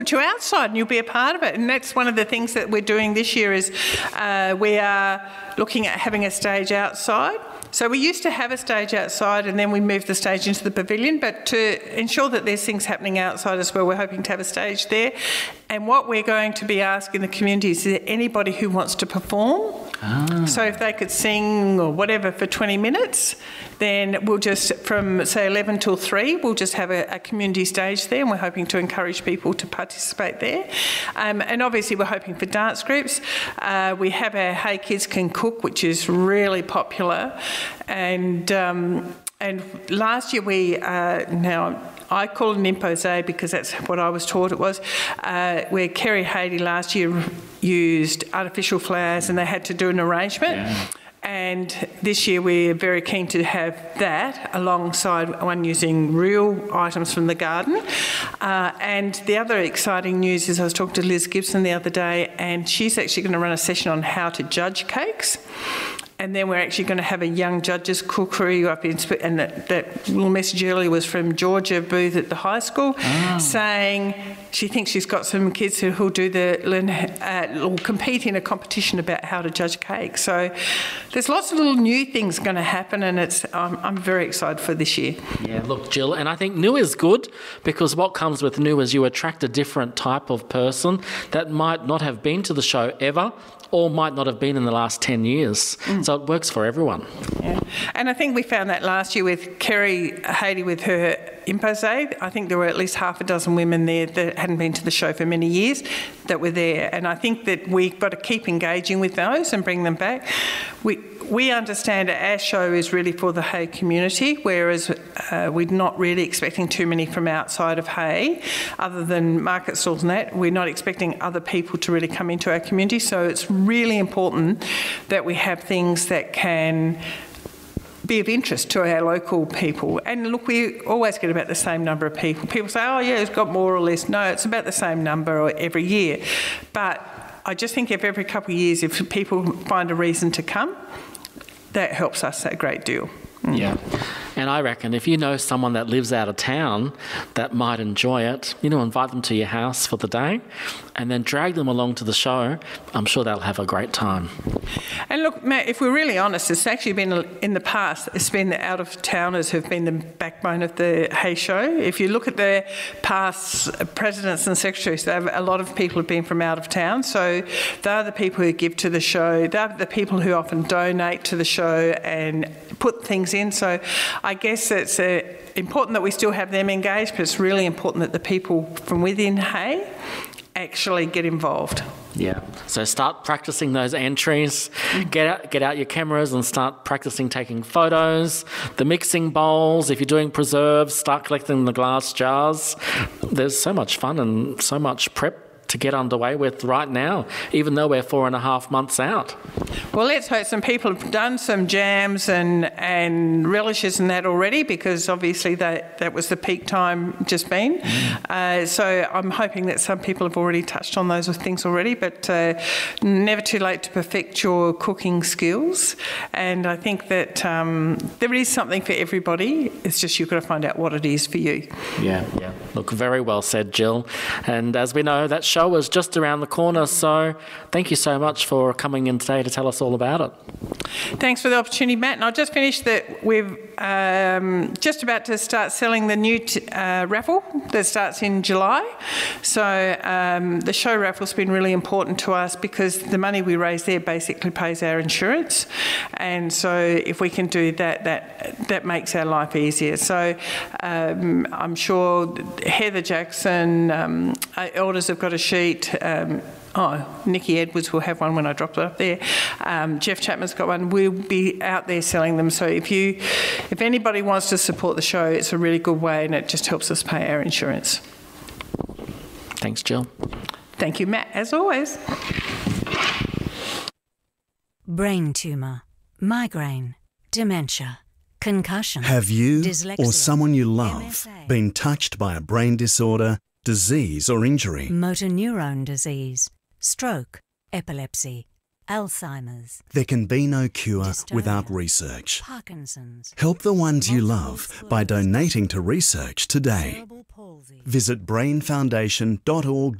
you outside and you'll be a part of it. And that's one of the things that we're doing this year is we are looking at having a stage outside. So we used to have a stage outside and then we moved the stage into the pavilion, but to ensure that there's things happening outside as well, we're hoping to have a stage there. And what we're going to be asking the community is there anybody who wants to perform? So if they could sing or whatever for 20 minutes, then we'll just, from say 11 till 3, we'll just have a community stage there, and we're hoping to encourage people to participate there. And obviously we're hoping for dance groups. We have our Hey Kids Can Cook, which is really popular. And last year we, now I call it an impose because that's what I was taught it was, where Kerry Hady last year used artificial flowers and they had to do an arrangement. Yeah. And this year we're very keen to have that alongside one using real items from the garden. And the other exciting news is I was talking to Liz Gibson the other day, and she's actually going to run a session on how to judge cakes. And then we're actually going to have a young judges cookery up in, and that little message earlier was from Georgia Booth at the high school, saying she thinks she's got some kids who'll will compete in a competition about how to judge cake. So there's lots of little new things going to happen, and I'm very excited for this year. Yeah, look, Jill, and I think new is good because what comes with new is you attract a different type of person that might not have been to the show ever, or might not have been in the last 10 years. So it works for everyone. Yeah. And I think we found that last year with Kerry Hady with her impose. I think there were at least half a dozen women there that hadn't been to the show for many years that were there. And I think that we've got to keep engaging with those and bring them back. We understand our show is really for the Hay community, whereas we're not really expecting too many from outside of Hay, other than market stalls and that. We're not expecting other people to really come into our community, so it's really important that we have things that can be of interest to our local people. And look, we always get about the same number of people. People say, oh yeah, it's got more or less. No, it's about the same number every year. But I just think if every couple of years, if people find a reason to come, that helps us a great deal. Yeah. And I reckon if you know someone that lives out of town that might enjoy it, invite them to your house for the day and then drag them along to the show. I'm sure they'll have a great time. And look, Matt, if we're really honest, it's actually been, in the past, it's been the out-of-towners who've been the backbone of the Hay Show. If you look at the past presidents and secretaries, a lot of people have been from out of town. So they're the people who give to the show. They're the people who often donate to the show and put things in. So I guess it's important that we still have them engaged, but it's really important that the people from within Hay actually get involved. Yeah. So start practicing those entries. Get out your cameras and start practicing taking photos. The mixing bowls. If you're doing preserves, start collecting the glass jars. There's so much fun and so much prep to get underway with right now, even though we're 4.5 months out. Well, let's hope some people have done some jams and relishes and that already, because obviously that was the peak time just been. So I'm hoping that some people have already touched on those things already, but never too late to perfect your cooking skills. And I think that there is something for everybody. It's just you've got to find out what it is for you. Yeah. Look, very well said, Jill. And as we know, that show was just around the corner, so thank you so much for coming in today to tell us all about it. Thanks for the opportunity, Matt. And I'll just finish that we're just about to start selling the new raffle that starts in July. So the show raffle's been really important to us because the money we raise there basically pays our insurance. And so if we can do that, that makes our life easier. So I'm sure Heather Jackson, Elders have got a sheet. Nikki Edwards will have one when I drop it up there. Jeff Chapman's got one. We'll be out there selling them. So if anybody wants to support the show, it's a really good way, and it just helps us pay our insurance. Thanks, Jill. Thank you, Matt, as always. Brain tumour, migraine, dementia, concussion. Have you dyslexia, or someone you love MSA, been touched by a brain disorder, disease or injury? motor neurone disease, stroke, epilepsy, Alzheimer's, There can be no cure without research. Parkinson's, Help the ones you love by donating to research today. cerebral palsy. Visit brainfoundation.org.